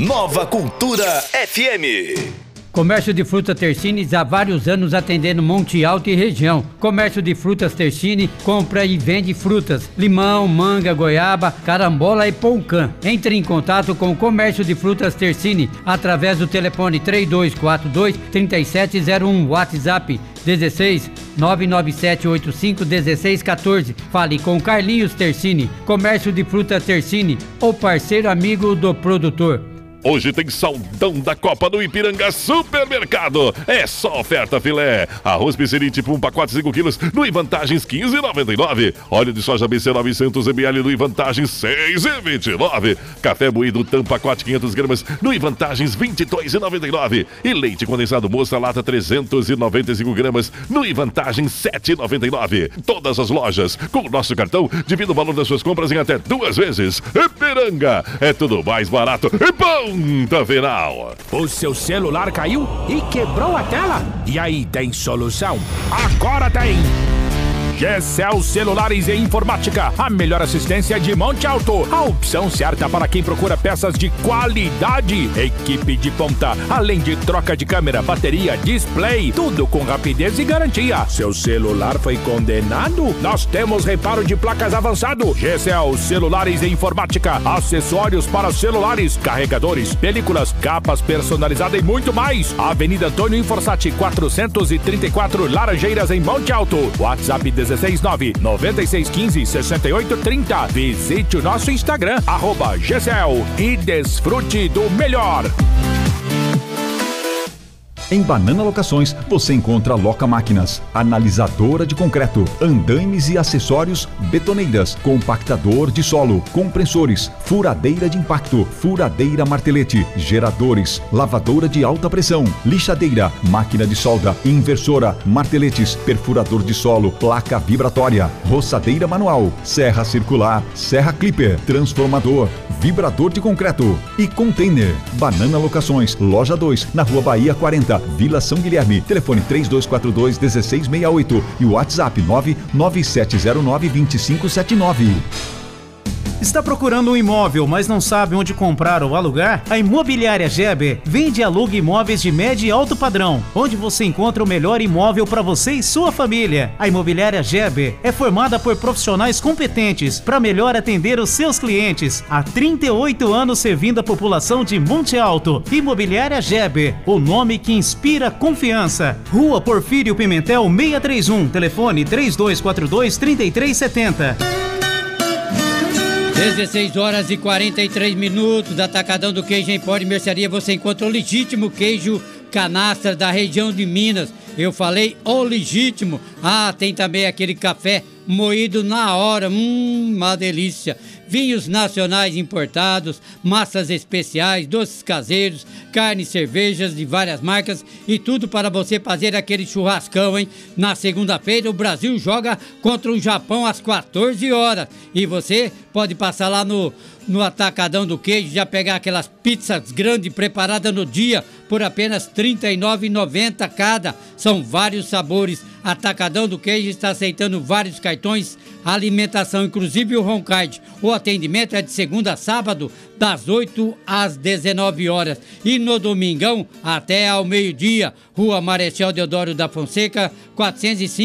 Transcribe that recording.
Nova Cultura FM. Comércio de frutas Tersini há vários anos atendendo Monte Alto e região. Comércio de frutas Tersini compra e vende frutas, limão, manga, goiaba, carambola e poucã. Entre em contato com o Comércio de frutas Tersini através do telefone 3242-3701, WhatsApp 16 99785 1614. Fale com Carlinhos Tersini. Comércio de frutas Tersini, o parceiro amigo do produtor. Hoje tem saldão da Copa no Ipiranga Supermercado. É só oferta filé. Arroz Piscinite Pum, pacote 5 quilos, no Ivantagens 15,99. Óleo de soja BC 900 ml no Ivantagens 6,29. Café moído Tam, pacote 500 gramas, no Ivantagens 22,99. E leite condensado Moça lata 395 gramas, no Ivantagens 7,99. Todas as lojas com o nosso cartão divida o valor das suas compras em até 2 vezes. Ipiranga, é tudo mais barato e bom. Ponta final. O seu celular caiu e quebrou a tela? E aí, tem solução? Agora tem! GCL Celulares e Informática, a melhor assistência de Monte Alto. A opção certa para quem procura peças de qualidade. Equipe de ponta, além de troca de câmera, bateria, display, tudo com rapidez e garantia. Seu celular foi condenado? Nós temos reparo de placas avançado. GCL Celulares e Informática, acessórios para celulares, carregadores, películas, capas personalizadas e muito mais. Avenida Antônio Inforsati, 434 Laranjeiras, em Monte Alto. WhatsApp 169-9615-6830. Visite o nosso Instagram, @GCL, e desfrute do melhor. Em Banana Locações, você encontra Loca Máquinas, analisadora de concreto, andaimes e acessórios, betoneiras, compactador de solo, compressores, furadeira de impacto, furadeira martelete, geradores, lavadora de alta pressão, lixadeira, máquina de solda, inversora, marteletes, perfurador de solo, placa vibratória, roçadeira manual, serra circular, serra clipper, transformador, vibrador de concreto e container. Banana Locações, loja 2, na Rua Bahia 40, Vila São Guilherme. Telefone 3242-1668 e o WhatsApp 99709-2579. Está procurando um imóvel, mas não sabe onde comprar ou alugar? A Imobiliária Geber vende e aluga imóveis de médio e alto padrão, onde você encontra o melhor imóvel para você e sua família. A Imobiliária Geber é formada por profissionais competentes para melhor atender os seus clientes. Há 38 anos servindo a população de Monte Alto. Imobiliária Geber, o nome que inspira confiança. Rua Porfírio Pimentel 631, telefone 3242-3370. 16 horas e 43 minutos, Atacadão do Queijo Empório e Mercearia, você encontra o legítimo queijo canastra da região de Minas. Eu falei o legítimo. Ah, tem também aquele café moído na hora, uma delícia. Vinhos nacionais importados, massas especiais, doces caseiros, carnes, cervejas de várias marcas e tudo para você fazer aquele churrascão, hein? Na segunda-feira o Brasil joga contra o Japão às 14 horas e você pode passar lá no Atacadão do Queijo, já pegar aquelas pizzas grandes preparadas no dia por apenas R$ 39,90 cada. São vários sabores. Atacadão do Queijo está aceitando vários cartões, alimentação, inclusive o Roncard. O atendimento é de segunda a sábado, das 8 às 19 horas. E no domingão, até ao meio-dia. Rua Marechal Deodoro da Fonseca, 405.